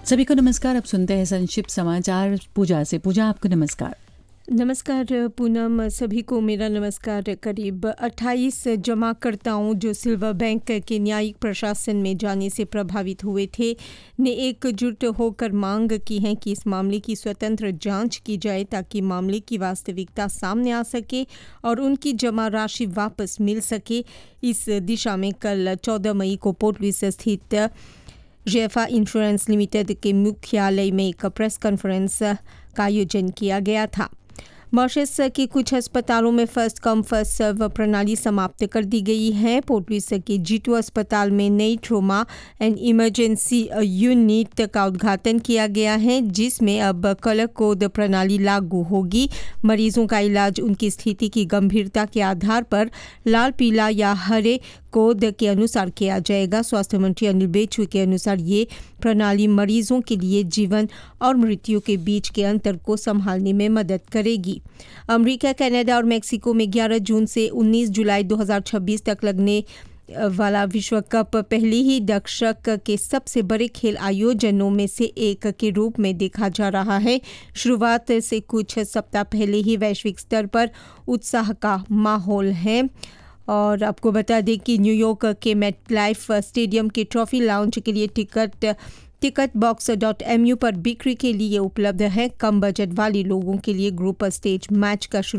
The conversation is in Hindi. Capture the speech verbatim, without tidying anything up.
सभी को नमस्कार। अब सुनते हैं संक्षिप्त समाचार पूजा से। पूजा, आपको नमस्कार। नमस्कार पूनम, सभी को मेरा नमस्कार। करीब अट्ठाईस जमाकर्ताओं जो सिल्वर बैंक के न्यायिक प्रशासन में जाने से प्रभावित हुए थे ने एकजुट होकर मांग की है कि इस मामले की स्वतंत्र जांच की जाए ताकि मामले की वास्तविकता सामने आ सके और उनकी जमा राशि वापस मिल सके। इस दिशा में कल चौदह मई को पोर्ट लुइस स्थित जेफा इंश्योरेंस लिमिटेड के मुख्यालय में एक प्रेस कॉन्फ्रेंस का आयोजन किया गया था। मॉरिशस के कुछ अस्पतालों में फर्स्ट कम फर्स्ट सर्व प्रणाली समाप्त कर दी गई है। पोर्ट लुइस के जी टू अस्पताल में नई ट्रोमा एंड इमरजेंसी यूनिट का उद्घाटन किया गया है, जिसमें अब कलर कोड प्रणाली लागू होगी। मरीजों का इलाज उनकी स्थिति की गंभीरता के आधार पर लाल, पीला या हरे कोड के अनुसार किया जाएगा। स्वास्थ्य मंत्री अनिल बेचू के अनुसार ये प्रणाली मरीजों के लिए जीवन और मृत्यु के बीच के अंतर को संभालने में मदद करेगी। अमेरिका, कनाडा और मेक्सिको में ग्यारह जून से उन्नीस जुलाई दो हज़ार छब्बीस तक लगने वाला विश्व कप पहले ही दशक के सबसे बड़े खेल आयोजनों में से एक के रूप में देखा जा रहा है। शुरुआत से कुछ सप्ताह पहले ही वैश्विक स्तर पर उत्साह का माहौल है। और आपको बता दें कि न्यूयॉर्क के मेटलाइफ स्टेडियम के ट्रॉफी लाउंज के लिए ticket ticket box dot M you पर बिक्री के लिए उपलब्ध है। कम बजट वाले लोगों के लिए ग्रुप स्टेज मैच का